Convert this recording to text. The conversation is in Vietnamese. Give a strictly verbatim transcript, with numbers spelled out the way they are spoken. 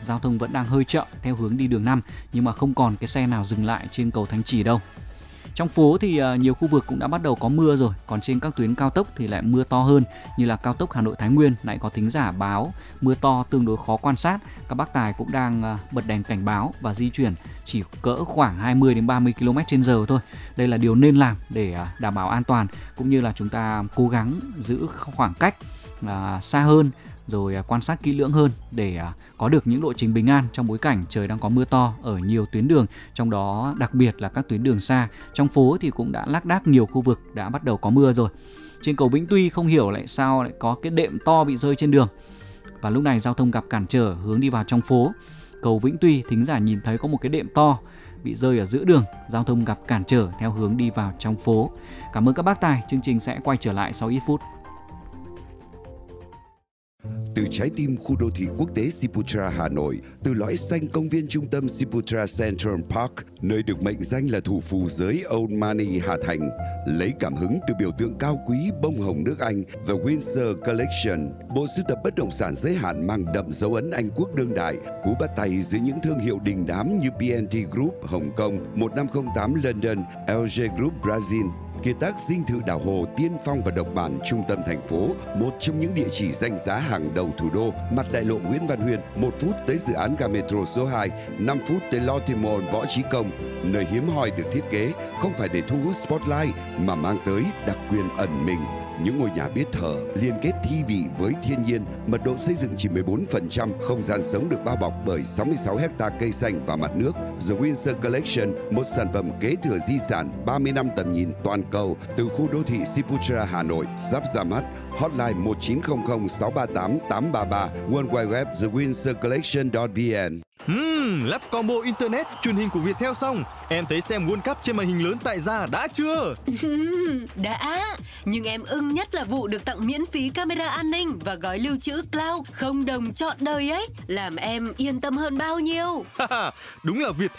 giao thông vẫn đang hơi chậm theo hướng đi đường năm, nhưng mà không còn cái xe nào dừng lại trên cầu Thanh Trì đâu. Trong phố thì uh, nhiều khu vực cũng đã bắt đầu có mưa rồi, còn trên các tuyến cao tốc thì lại mưa to hơn, như là cao tốc Hà Nội Thái Nguyên lại có thính giả báo mưa to tương đối khó quan sát. Các bác tài cũng đang uh, bật đèn cảnh báo và di chuyển chỉ cỡ khoảng hai mươi đến ba mươi ki lô mét trên giờ thôi. Đây là điều nên làm để uh, đảm bảo an toàn, cũng như là chúng ta cố gắng giữ khoảng cách uh, xa hơn, rồi quan sát kỹ lưỡng hơn để có được những lộ trình bình an trong bối cảnh trời đang có mưa to ở nhiều tuyến đường, trong đó đặc biệt là các tuyến đường xa. Trong phố thì cũng đã lác đác nhiều khu vực đã bắt đầu có mưa rồi. Trên cầu Vĩnh Tuy không hiểu lại sao lại có cái đệm to bị rơi trên đường, và lúc này giao thông gặp cản trở hướng đi vào trong phố. Cầu Vĩnh Tuy, thính giả nhìn thấy có một cái đệm to bị rơi ở giữa đường, giao thông gặp cản trở theo hướng đi vào trong phố. Cảm ơn các bác tài, chương trình sẽ quay trở lại sau ít phút. Từ trái tim khu đô thị quốc tế Siputra Hà Nội, từ lõi xanh công viên trung tâm Siputra Central Park, nơi được mệnh danh là thủ phủ giới Old Money Hà Thành, lấy cảm hứng từ biểu tượng cao quý bông hồng nước Anh The Windsor Collection, bộ sưu tập bất động sản giới hạn mang đậm dấu ấn Anh quốc đương đại, cú bắt tay dưới những thương hiệu đình đám như bê en tê Group Hồng Kông, một năm không tám London, lờ giê Group Brazil. Kiệt tác dinh thự đảo Hồ tiên phong và độc bản trung tâm thành phố, một trong những địa chỉ danh giá hàng đầu thủ đô, mặt đại lộ Nguyễn Văn Huyên, một phút tới dự án ga metro số hai, năm phút tới Lotte Mall Võ Chí Công, nơi hiếm hoi được thiết kế không phải để thu hút spotlight mà mang tới đặc quyền ẩn mình. Những ngôi nhà biết thở, liên kết thi vị với thiên nhiên, mật độ xây dựng chỉ mười bốn phần trăm, không gian sống được bao bọc bởi sáu mươi sáu héc ta cây xanh và mặt nước. The Windsor Collection, một sản phẩm kế thừa di sản ba mươi năm tầm nhìn toàn cầu từ khu đô thị Siputra Hà Nội, sắp ra mắt. Hotline một chín không không sáu ba tám tám ba ba, World Wide Web the windsor collection chấm vn. Ừm, lắp combo internet, truyền hình của Viettel xong, em thấy xem World Cup trên màn hình lớn tại gia đã chưa? Đã, nhưng em ưng nhất là vụ được tặng miễn phí camera an ninh và gói lưu trữ cloud không đồng trọn đời ấy, làm em yên tâm hơn bao nhiêu. Đúng là Viettel